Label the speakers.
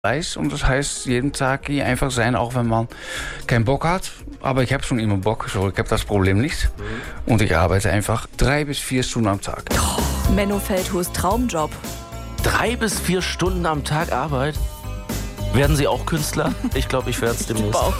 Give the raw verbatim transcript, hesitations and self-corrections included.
Speaker 1: Und das heißt, jeden Tag hier einfach sein, auch wenn man keinen Bock hat. Aber ich habe schon immer Bock, so ich habe das Problem nicht. Und ich arbeite einfach drei bis vier Stunden am Tag.
Speaker 2: Menno Feldhus Traumjob.
Speaker 3: Drei bis vier Stunden am Tag Arbeit? Werden Sie auch Künstler? Ich glaube, ich werde es demnächst.